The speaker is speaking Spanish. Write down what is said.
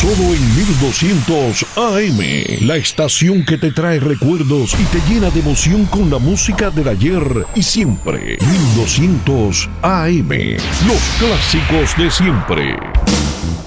Solo en 1200 AM, la estación que te trae recuerdos y te llena de emoción con la música del ayer y siempre. 1200 AM, los clásicos de siempre.